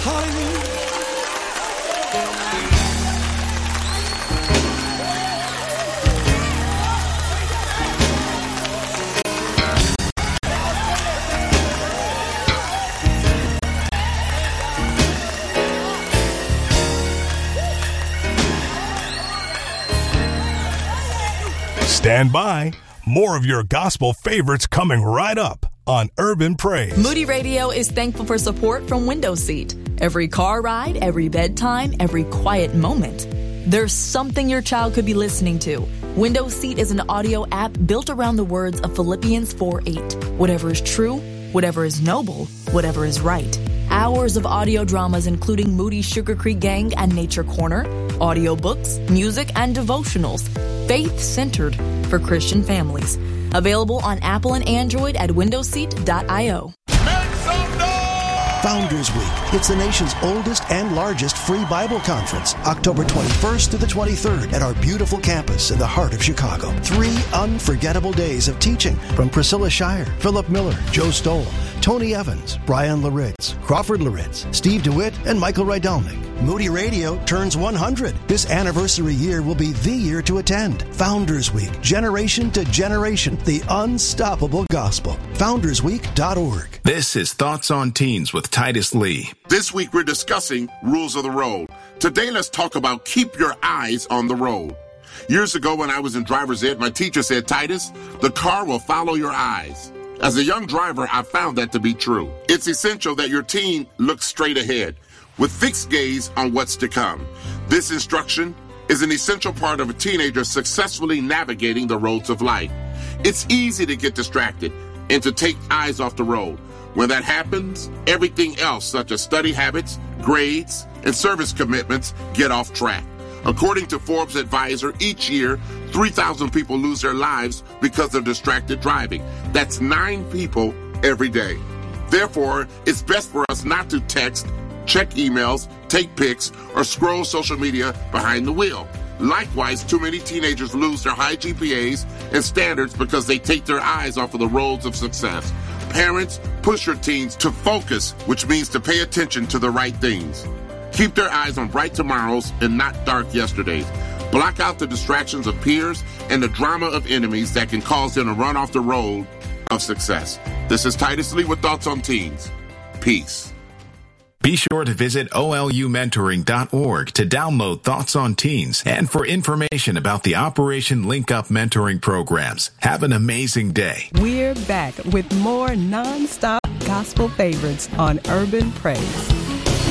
Hallelujah. Stand by. More of your gospel favorites coming right up on Urban Praise. Moody Radio is thankful for support from Window Seat. Every car ride, every bedtime, every quiet moment. There's something your child could be listening to. Window Seat is an audio app built around the words of Philippians 4:8. Whatever is true, whatever is noble, whatever is right. Hours of audio dramas including Moody's Sugar Creek Gang and Nature Corner, audiobooks, music, and devotionals. Faith-centered for Christian families. Available on Apple and Android at windowseat.io. Founders Week. It's the nation's oldest and largest free Bible conference, October 21st to the 23rd at our beautiful campus in the heart of Chicago. 3 unforgettable days of teaching from Priscilla Shire, Philip Miller, Joe Stoll, Tony Evans, Brian Laritz, Crawford Laritz, Steve DeWitt, and Michael Rydelnik. Moody Radio turns 100. This anniversary year will be the year to attend. Founders Week, generation to generation, the unstoppable gospel. FoundersWeek.org. This is Thoughts on Teens with Titus Lee. This week we're discussing rules of the road. Today let's talk about keep your eyes on the road. Years ago when I was in driver's ed, my teacher said, Titus, the car will follow your eyes. As a young driver, I found that to be true. It's essential that your teen looks straight ahead with fixed gaze on what's to come. This instruction is an essential part of a teenager successfully navigating the roads of life. It's easy to get distracted and to take eyes off the road. When that happens, everything else, such as study habits, grades, and service commitments, get off track. According to Forbes Advisor, each year, 3,000 people lose their lives because of distracted driving. That's 9 people every day. Therefore, it's best for us not to text, check emails, take pics, or scroll social media behind the wheel. Likewise, too many teenagers lose their high GPAs and standards because they take their eyes off of the roads of success. Parents, push your teens to focus, which means to pay attention to the right things. Keep their eyes on bright tomorrows and not dark yesterdays. Block out the distractions of peers and the drama of enemies that can cause them to run off the road of success. This is Titus Lee with Thoughts on Teens. Peace. Be sure to visit olumentoring.org to download Thoughts on Teens and for information about the Operation Link Up mentoring programs. Have an amazing day. We're back with more non-stop gospel favorites on Urban Praise.